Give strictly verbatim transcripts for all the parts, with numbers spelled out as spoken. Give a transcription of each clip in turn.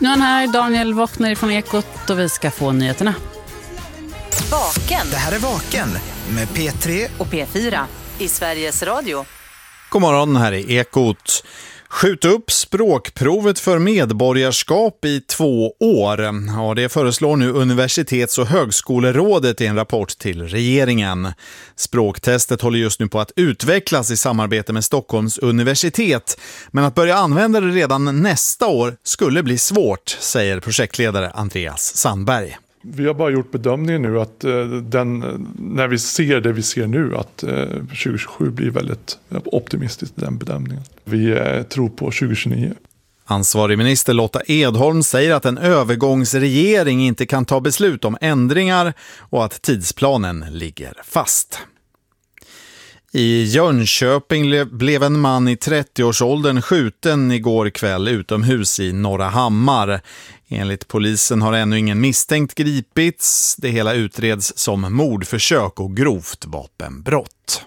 Nu är han här, Daniel Wockner från Ekot, och vi ska få nyheterna. Vaken. Det här är Vaken med P tre och P fyra i Sveriges Radio. God morgon, här är Ekot. Skjut upp språkprovet för medborgarskap i två år. Ja, det föreslår nu Universitets- och högskolerådet i en rapport till regeringen. Språktestet håller just nu på att utvecklas i samarbete med Stockholms universitet. Men att börja använda det redan nästa år skulle bli svårt, säger projektledare Andreas Sandberg. Vi har bara gjort bedömningen nu att eh, den, när vi ser det vi ser nu, att eh, tjugo tjugosju blir väldigt optimistiskt i den bedömningen. Vi eh, tror på tjugo tjugonio. Ansvarig minister Lotta Edholm säger att en övergångsregering inte kan ta beslut om ändringar och att tidsplanen ligger fast. I Jönköping blev en man i trettioårsåldern skjuten igår kväll utomhus i Norra Hammar. Enligt polisen har ännu ingen misstänkt gripits. Det hela utreds som mordförsök och grovt vapenbrott.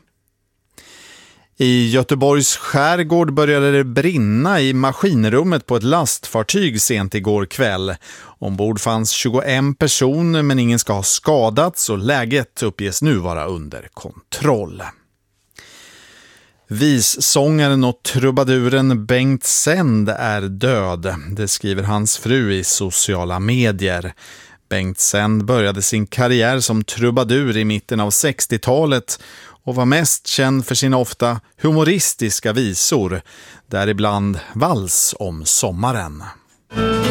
I Göteborgs skärgård började det brinna i maskinrummet på ett lastfartyg sent igår kväll. Ombord fanns tjugoen personer men ingen ska ha skadats och läget uppges nu vara under kontroll. Vissångaren och trubaduren Bengt Sänd är död. Det skriver hans fru i sociala medier. Bengt Sänd började sin karriär som trubadur i mitten av sextiotalet och var mest känd för sina ofta humoristiska visor, däribland Vals om sommaren.